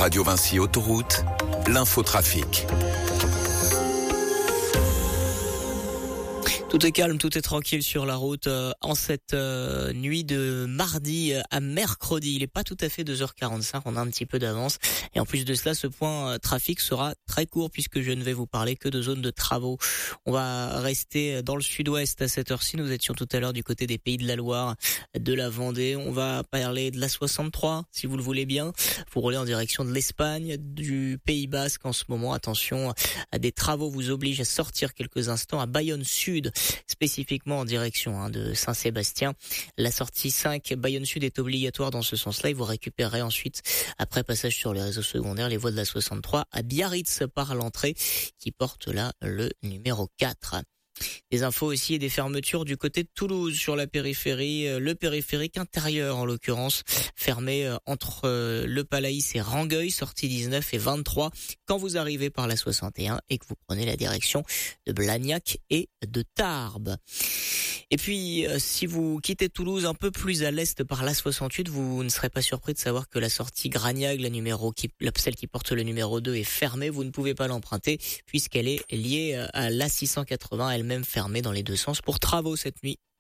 Radio Vinci Autoroute, l'infotrafic. Tout est calme, tout est tranquille sur la route en cette nuit de mardi à mercredi. Il est pas tout à fait 2h45, on a un petit peu d'avance. Et en plus de cela, ce point trafic sera très court puisque je ne vais vous parler que de zones de travaux. On va rester dans le sud-ouest à cette heure-ci. Nous étions tout à l'heure du côté des Pays de la Loire, de la Vendée. On va parler de la 63, si vous le voulez bien. Vous roulez en direction de l'Espagne, du Pays Basque en ce moment. Attention, des travaux vous obligent à sortir quelques instants à Bayonne Sud, spécifiquement en direction de Saint-Sébastien. La sortie 5 Bayonne Sud est obligatoire dans ce sens-là et vous récupérerez ensuite, après passage sur les réseaux secondaires, les voies de la 63 à Biarritz par l'entrée qui porte là le numéro 4. Des infos aussi et des fermetures du côté de Toulouse sur la périphérie, le périphérique intérieur en l'occurrence, fermé entre le Palaïs et Rangueil, sortie 19 et 23, quand vous arrivez par la 61 et que vous prenez la direction de Blagnac et de Tarbes. Et puis, si vous quittez Toulouse un peu plus à l'est par la 68, vous ne serez pas surpris de savoir que la sortie Gragnac, celle qui porte le numéro 2 est fermée. Vous ne pouvez pas l'emprunter puisqu'elle est liée à la 680, elle-même fermée dans les deux sens pour travaux cette nuit.